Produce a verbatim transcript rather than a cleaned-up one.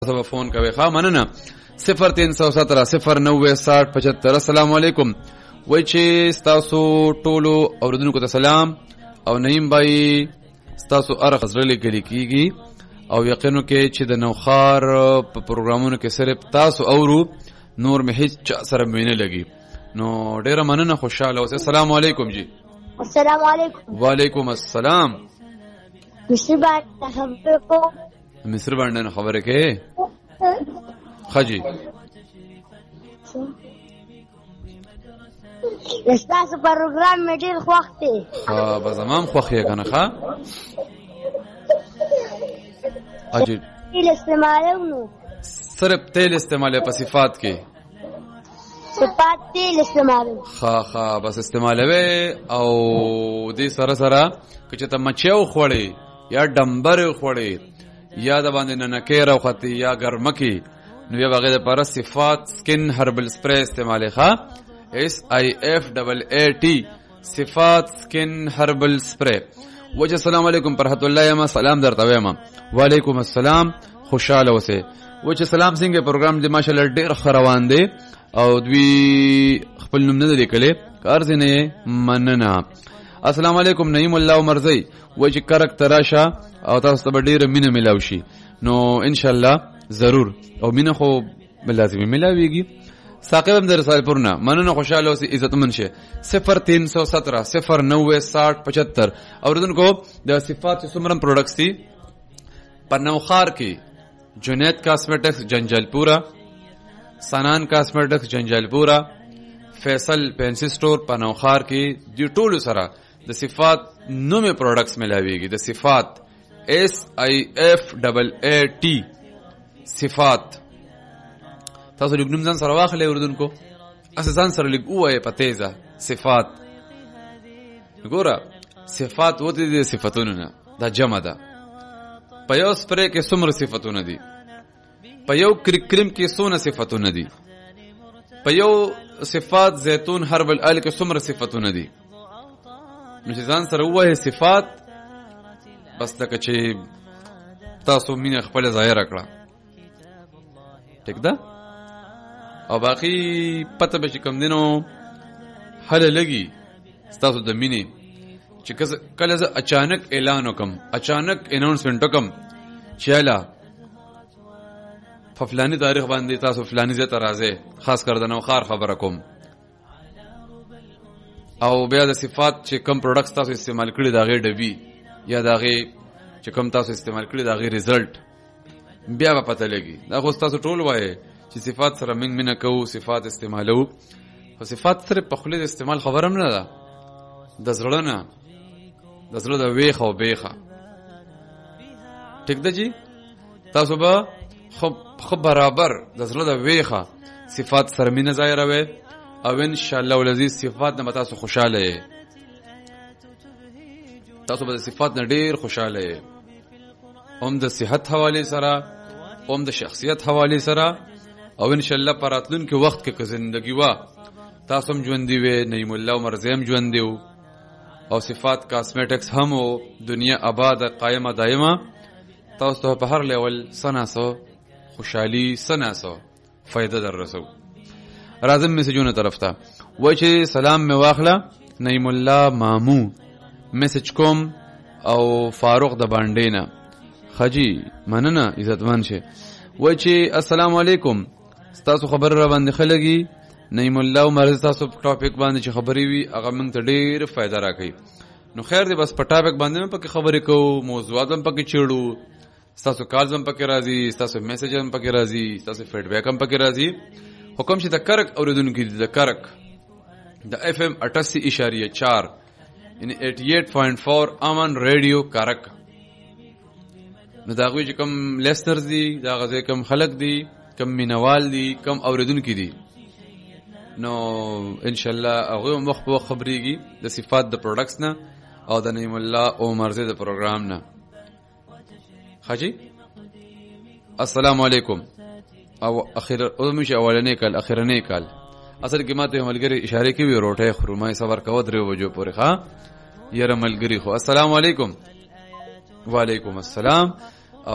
सब फोन کوي ښا مننه صفر तीन सौ सत्रह صفر नब्बे साठ पचहत्तर السلام علیکم وای چې تاسو ټولو اوردونکو ته سلام او نعیم بھائی تاسو ارخ زړه لګی کیږي او یقینو کې چې د نوخار په پروګرامونو کې صرف تاسو اورو نور مه هیڅ سره مینه لګي نو ډیره مننه خوشاله اوسه السلام علیکم جی السلام علیکم وعلیکم السلام مصر باندې خبرې کو مصر باندې خبره کې خجی استاسو پروګرام مې ډېر خوښ دی ها به زمام خوښ یې کنه ښا اجي تیل استعمالونو صرف تیل استعمال په صفات کې صفات تیل استعمالو ها ها بس استعمالوي او دې سره سره چې ته مچو خوړې یا ډمبر خوړې یا د باندې نه نکیر او خطي یا ګرمکی نو یا بغیر پر صفات سکن هربل سپری استعمال ښا اس آی اف ڈبل اے ٹی صفات سکن هربل سپری وجه السلام علیکم پرحمت الله یم سلام درته وایم وعلیکم السلام خوشاله اوسه وجه سلام څنګه پروګرام دې ماشاءالله ډیر خروان دی او دوی خپل نوم نه لیکلې کار زنه مننه السلام علیکم نعیم الله مرزی وجه کرک تراشه او تاسو ته ډیره مینه ملاوي شي نو ان شاء الله ضرور او مینه خو لازمي ملاويږي ثاقب در رسال پورنا مننه خوشاله اوسئ عزتمن شه صفر तीन सौ सत्रह صفر नब्बे साठ पचहत्तर اوردن کو د صفات سمرن پروډکټس دي پنوخار کې جنید کاسمیټکس جنجالپورا سنان کاسمیټکس جنجالپورا فیصل پنسل سٹور پنوخار کې دی ټولو سره د صفات نومه پروډکټس ملاويږي د صفات اس آی اف ڈبل اے ٹی صفات تاسو لګنوم ځان سره واخلې اردن کو اساسان سره لګوه په تیزه صفات ګوره صفات وته دي صفاتونه نه دا جمع ده په یو سپری کې څومره صفاتونه دي په یو کریم کې څونه صفاتونه دي په یو صفات زيتون هربل ال کې څومره صفاتونه دي نو ځان سره وایي صفات بس لکه چې تاسو مینه خپل ظاهر کړه ٹھیک ده او باقی پته به کوم دینو هله لګي تاسو د مینه چې کله ز اچانک اعلان وکم اچانک اناونسمنت وکم چاله په فلاني تاریخ باندې تاسو فلاني زه ترازه خاص کر د نو خار خبره کوم او بیا د صفات چې کم پروډکټس تاسو استعمال کړی دا غي ډبي یا دا غي چې کم تاسو استعمال کړی دا غي رزلټ بیا په پته لګي دا خو تاسو ټول وایي چې صفات سره موږ مینه کوو صفات استعمالو خو صفات سره په خله استعمال خبرم نه ده د زړه نه د زړه د ویخه او بیخه ټیک ده جی تاسو به خو خو برابر د زړه د ویخه صفات سره مینه ظاهروي او ان شاء الله ولذي صفات نه تاسو خوشاله تاسو به صفات نه ډیر خوشاله هم د صحت حواله سره هم د شخصیت حواله سره او ان شاء الله پراتلون کې وخت کې زندگی وا تاسو هم ژوند دی وې نعیم الله عمر زم ژوند دیو او صفات کاسمیټکس هم او دنیا آباد قائمه دایمه تاسو ته په هر لیول سناسو خوشحالي سناسو فائدہ در رسو راځم میسجونه طرف ته وای چې سلام می واخله نعیم الله مامو میسج کوم او فاروق د باندې نه خجی مننه عزتمن شه وای چې السلام علیکم تاسو خبر را باندې خلګي نعیم الله مرز تاسو ټاپک باندې چې خبري وي هغه موږ ته ډیر فائدہ راکړي نو خیر دی بس په ټاپک باندې مې پکې خبرې کوو موضوعات هم پکې چېړو تاسو کالز هم پکې راځي تاسو میسج هم پکې راځي تاسو فیډبیک هم پکې راځي حکم چې د کرک اوریدونکو د کرک د اف ام اٹھاسی اشاریه چار یعنی अठासी पॉइंट चार امن ریډیو کرک نو دا غوي چې کوم لیسنرز دي دا غزه کوم خلق دي کم مینوال دي کم اوریدونکو دي نو ان شاء الله هغه مخ په خبريږي د صفات د پروډکټس نه او د نعیم الله عمر زه د پروګرام نه خاجي السلام علیکم او اخر او مشه اولنې کال اخرنې کال اصل کې ماته ملګری اشاره کوي روټه خرمای صبر کو درې وجو پورې ښا یره ملګری خو السلام علیکم وعلیکم السلام